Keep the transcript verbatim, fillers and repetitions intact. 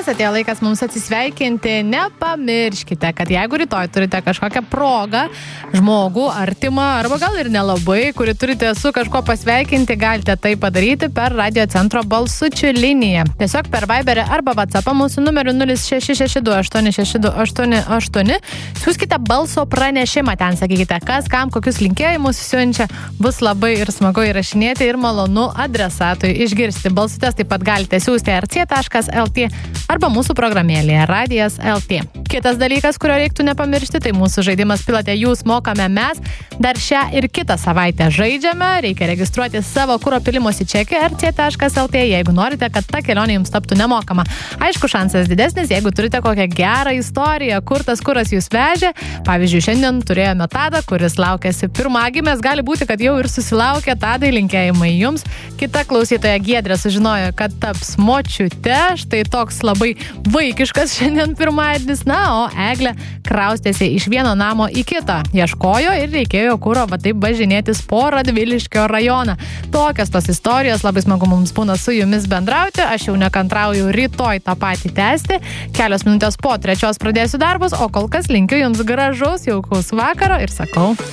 laikas, atėjo laikas mums atsisveikinti. Nepamirškite, kad jeigu rytoj turite kažkokią progą, žmogų, artimą, arba gal ir nelabai, kurį turite su kažko pasveikinti, galite tai padaryti per Radio Centro balsučių liniją. Tiesiog per Viberį arba WhatsAppą mūsų numeriu nulis šeši šeši du aštuoni šeši du aštuoni aštuoni. Siųskite balso pranešimą, ten sakykite, kas kam kokius linkėjimus siunčia. Bus labai ir smagu įrašinėti ir malonu adresatui išgirsti. Balsutes taip pat galite siųsti er cė taškas el tė arba mūsų programėlėje radijas taškas el tė. Kitas dalykas, kurio reiktų nepamiršti, tai mūsų žaidimas Pilote jūs mokame mes. Dar šią ir kitą savaitę žaidžiame. Reikia registruoti savo kuro pilimosi čekį er cė taškas el tė, jeigu norite, kad ta kelionė jums taptų nemokama. Aišku, šansas didesnis, jeigu turite kokią gerą istoriją, kur tas kuras jūs vežė. Pavyzdžiui, šiandien turėjome Tadą, kuris laukėsi pirmagimės. Gali būti, kad jau ir susilaukė. Tadai, linkėjimai jums. Kita klausytoja Giedrė sužinojo, kad taps močiute. Štai toks labai vaikiškas šiandien pirmadienis. Na, o Eglė kraustėsi iš vieno namo į kitą. Ieškojo ir reikėjo kuro, va taip važinėtis po Radviliškio rajoną. Tokios tos istorijos, labai smagu mums būna su jumis bendrauti. Aš jau nekantrauju rytoj tą patį tęsti. Kelios minutės po trečios pradėsiu darbus, o kol kas linkiu jums gražaus, jaukaus vakaro ir sakau